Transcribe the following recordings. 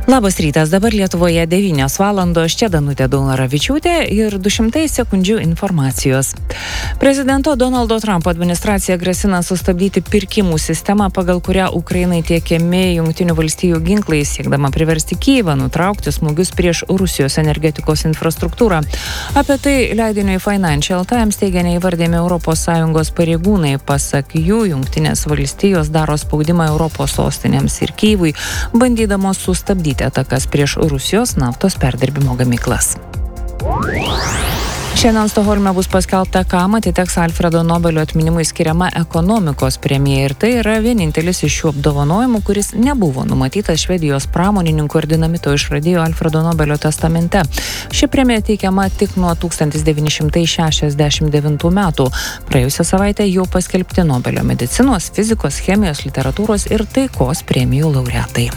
Labas rytas, dabar Lietuvoje 9 valandos, čia Danutė Daunoravičiūtė ir 200 sekundžių informacijos. Prezidento Donaldo Trumpo administracija grasina sustabdyti pirkimų sistemą, pagal kurią Ukrainai tiekiami Jungtinių valstijų ginklai, siekdama priversti Kyjivą nutraukti smūgius prieš Rusijos energetikos infrastruktūrą. Apie tai leidiniui Financial Times teigia neįvardėmi ES pareigūnai. Pasak jų, Jungtinės valstijos daro spaudimą Europos sostinėms ir Kyjivui, bandydamos sustabdyti atakas prieš Rusijos naftos perdirbimo gamyklas. Šiandien Stokholme bus paskelbta, kam atiteks Alfredo Nobelio atminimui skiriama ekonomikos premija ir tai yra vienintelis iš šių apdovanojimų, kuris nebuvo numatytas Švedijos pramonininkų ir dinamito išradėjo Alfredo Nobelio testamente. Ši premija teikiama tik nuo 1969 metų. Praėjusią savaitę jau paskelbti Nobelio medicinos, fizikos, chemijos, literatūros ir taikos premijų laureatai.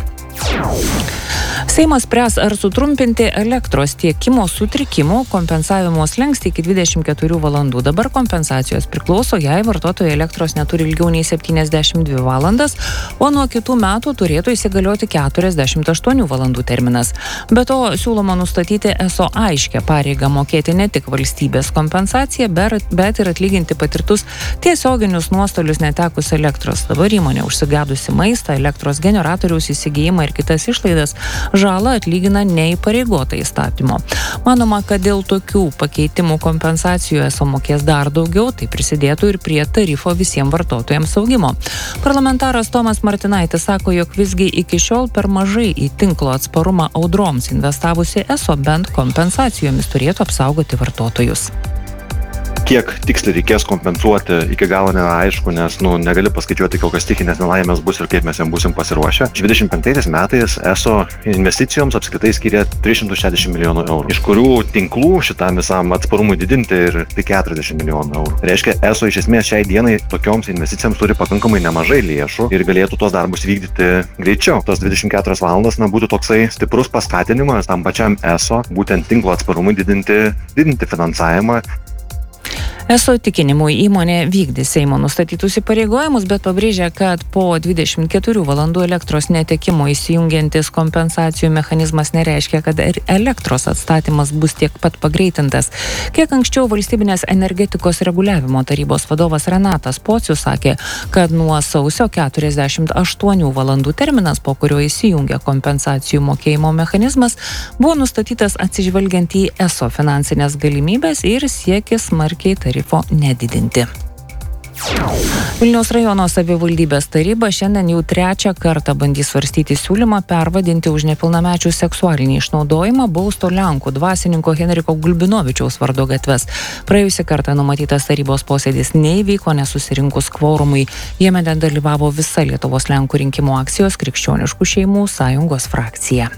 Seimas spręs, ar sutrumpinti elektros tiekimo sutrikimų kompensavimo slenkstį iki 24 valandų. Dabar kompensacijos priklauso, jei vartotojai elektros neturi ilgiau nei 72 valandas, o nuo kitų metų turėtų įsigalioti 48 valandų terminas. Be to, siūloma nustatyti ESO aiškę pareigą mokėti ne tik valstybės kompensaciją, bet ir atlyginti patirtus tiesioginius nuostolius netekus elektros. Dabar įmonė užsigedusi maistą, elektros generatoriaus įsigijimą ir kitas išlaidas žalą atlygina neįpareigotą įstatymo. Manoma, kad dėl tokių pakeitimų kompensacijų ESO mokės dar daugiau, tai prisidėtų ir prie tarifo visiems vartotojams augimo. Parlamentaras Tomas Martinaitis sako, jog visgi iki šiol per mažai į tinklo atsparumą audroms investavusi ESO bent kompensacijomis turėtų apsaugoti vartotojus. Kiek tiksliai reikės kompensuoti, iki galo nėra aišku, nes negali paskaičiuoti, kokios stichinės nelaimės bus ir kaip mes jam būsim pasiruošę. 25 metais ESO investicijoms apskritai skiria 360 milijonų eurų, iš kurių tinklų šitam visam atsparumui didinti ir tik 40 milijonų eurų. Reiškia, ESO iš esmės šiai dienai tokioms investicijoms turi pakankamai nemažai lėšų ir galėtų tos darbus vykdyti greičiau. Tos 24 valandas būtų toksai stiprus paskatinimas tam pačiam ESO, būtent tinklo atsparumui didinti finansavimą. ESO tikinimu įmonė vykdys Seimo nustatytus įpareigojimus, bet pabrėžia, kad po 24 valandų elektros netekimo įsijungiantis kompensacijų mechanizmas nereiškia, kad elektros atstatymas bus tiek pat pagreitintas. Kiek anksčiau Valstybinės energetikos reguliavimo tarybos vadovas Renatas Pocius sakė, kad nuo sausio 48 valandų terminas, po kurio įsijungia kompensacijų mokėjimo mechanizmas, buvo nustatytas atsižvelgiant į ESO finansinės galimybės ir siekis smarkiai tarifo nedidinti. Vilniaus rajono savivaldybės taryba šiandien jau 3 kartą bandys svarstyti siūlymą pervadinti už nepilnamečių seksualinį išnaudojimą bausto Lenkų dvasininko Henriko Gulbinovičiaus vardo gatves. Praėjusį kartą numatytas tarybos posėdis neįvyko nesusirinkus kvorumui. Jame dalyvavo visa Lietuvos Lenkų rinkimų akcijos Krikščioniškų šeimų sąjungos frakcija.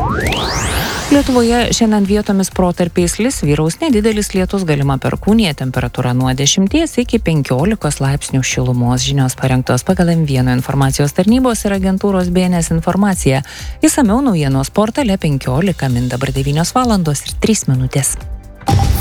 Lietuvoje šiandien vietomis protarpiais lis, vyraus nedidelis lietus, galima perkūnija, temperatūra nuo 10 iki 15 laipsnių šilumos. Žinios parengtos pagal M1 informacijos tarnybos ir agentūros BNS informacija. Išsamiau naujienos portale 15 min, dabar 9 valandos ir 3 minutės.